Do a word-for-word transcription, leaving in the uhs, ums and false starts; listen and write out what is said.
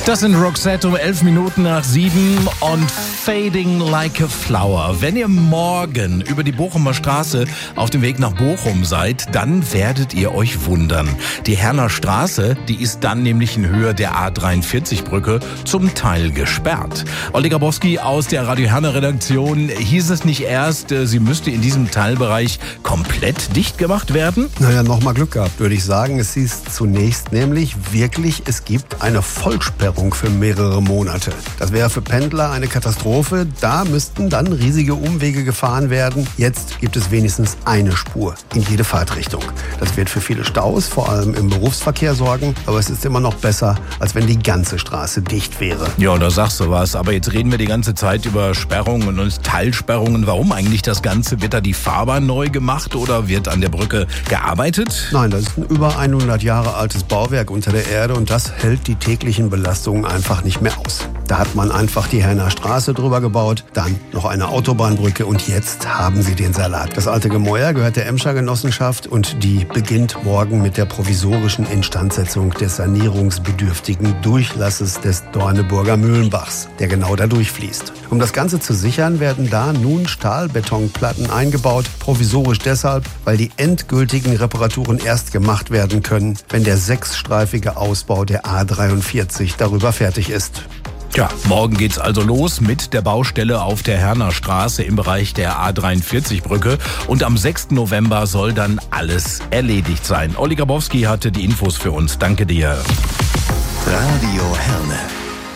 Das sind Roxette um elf Minuten nach sieben und Fading Like a Flower. Wenn ihr morgen über die Bochumer Straße auf dem Weg nach Bochum seid, dann werdet ihr euch wundern. Die Herner Straße, die ist dann nämlich in Höhe der A dreiundvierzig Brücke zum Teil gesperrt. Olli Grabowski aus der Radio Herner Redaktion, hieß es nicht erst, sie müsste in diesem Teilbereich komplett dicht gemacht werden? Naja, nochmal Glück gehabt, würde ich sagen. Es hieß zunächst nämlich wirklich, es gibt eine Vollsperrung für mehrere Monate. Das wäre für Pendler eine Katastrophe. Da müssten dann riesige Umwege gefahren werden. Jetzt gibt es wenigstens eine Spur in jede Fahrtrichtung. Das wird für viele Staus, vor allem im Berufsverkehr, sorgen. Aber es ist immer noch besser, als wenn die ganze Straße dicht wäre. Ja, da sagst du was. Aber jetzt reden wir die ganze Zeit über Sperrungen und Teilsperrungen. Warum eigentlich das Ganze? Wird da die Fahrbahn neu gemacht oder wird an der Brücke gearbeitet? Nein, das ist ein über hundert Jahre altes Bauwerk unter der Erde und das hält die täglichen Belastungen einfach nicht mehr aus. Da hat man einfach die Herner Straße drüber gebaut, dann noch eine Autobahnbrücke und jetzt haben sie den Salat. Das alte Gemäuer gehört der Emscher Genossenschaft und die beginnt morgen mit der provisorischen Instandsetzung des sanierungsbedürftigen Durchlasses des Dorneburger Mühlenbachs, der genau da durchfließt. Um das Ganze zu sichern, werden da nun Stahlbetonplatten eingebaut, provisorisch deshalb, weil die endgültigen Reparaturen erst gemacht werden können, wenn der sechsstreifige Ausbau der A dreiundvierzig darüber fertig ist. Ja, morgen geht's also los mit der Baustelle auf der Herner Straße im Bereich der A dreiundvierzig Brücke und am sechsten November soll dann alles erledigt sein. Olli Grabowski hatte die Infos für uns. Danke dir. Radio Herne.